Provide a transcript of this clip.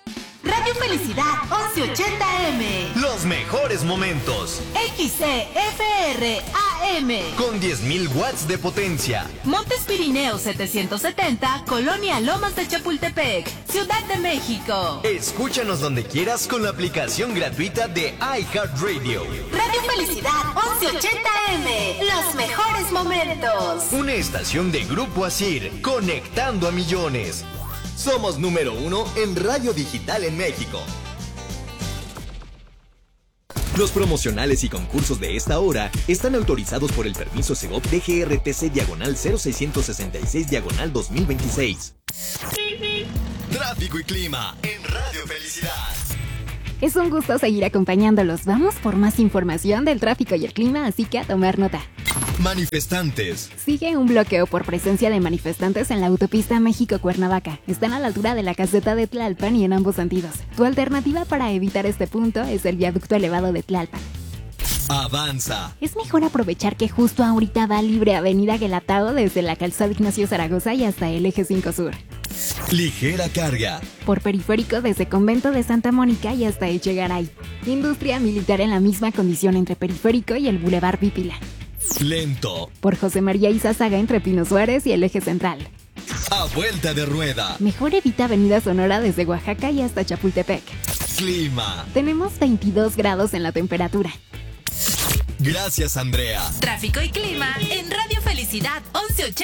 Radio Felicidad 1180M. Los mejores momentos. XCFR AM. Con 10.000 watts de potencia. Montes Pirineos 770, Colonia Lomas de Chapultepec, Ciudad de México. Escúchanos donde quieras con la aplicación gratuita de iHeartRadio. Radio Felicidad 1180M. Los mejores momentos. Una estación de Grupo Asir, conectando a millones. Somos número 1 en radio digital en México. Los promocionales y concursos de esta hora están autorizados por el permiso Segov DGRTC/0666/2026. Tráfico y clima en Radio Felicidad. Es un gusto seguir acompañándolos. Vamos por más información del tráfico y el clima, así que a tomar nota. Manifestantes. Sigue un bloqueo por presencia de manifestantes en la autopista México-Cuernavaca. Están a la altura de la caseta de Tlalpan y en ambos sentidos. Tu alternativa para evitar este punto es el viaducto elevado de Tlalpan. Avanza. Es mejor aprovechar que justo ahorita va libre Avenida Guelatao desde la calzada Ignacio Zaragoza y hasta el Eje 5 Sur. Ligera carga. Por periférico desde Convento de Santa Mónica y hasta Echegaray. Industria militar en la misma condición entre periférico y el Boulevard Pípila. Lento. Por José María Izazaga entre Pino Suárez y el Eje Central. A vuelta de rueda. Mejor evita Avenida Sonora desde Oaxaca y hasta Chapultepec. Clima. Tenemos 22 grados en la temperatura. Gracias, Andrea. Tráfico y clima en Radio Felicidad 1180.